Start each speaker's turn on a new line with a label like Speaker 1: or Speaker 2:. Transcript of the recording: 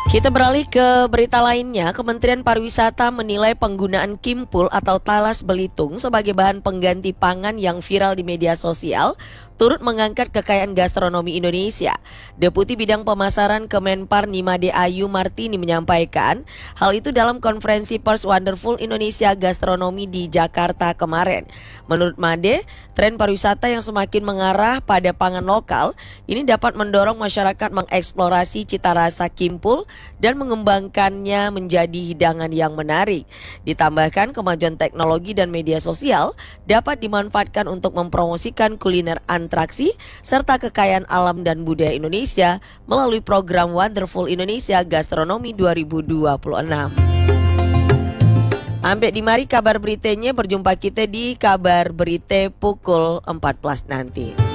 Speaker 1: Kita beralih ke berita lainnya. Kementerian Pariwisata menilai penggunaan Kimpul atau talas Belitung sebagai bahan pengganti pangan yang viral di media sosial turut mengangkat kekayaan gastronomi Indonesia. Deputi Bidang Pemasaran Kemenpar Nimade Ayu Martini menyampaikan hal itu dalam konferensi pers Wonderful Indonesia Gastronomi di Jakarta kemarin. Menurut Made, tren pariwisata yang semakin mengarah pada pangan lokal ini dapat mendorong masyarakat mengeksplorasi cita rasa Kimpul dan mengembangkannya menjadi hidangan yang menarik. Ditambahkan kemajuan teknologi dan media sosial dapat dimanfaatkan untuk mempromosikan kuliner atraksi serta kekayaan alam dan budaya Indonesia melalui program Wonderful Indonesia Gastronomi 2026. Sampai di mari kabar beritanya, berjumpa kita di kabar berita pukul 14 nanti.